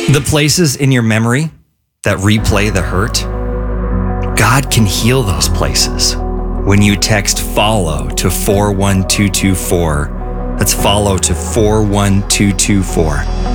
The places in your memory that replay the hurt, God can heal those places when you text FOLLOW to 41224. That's FOLLOW to 41224.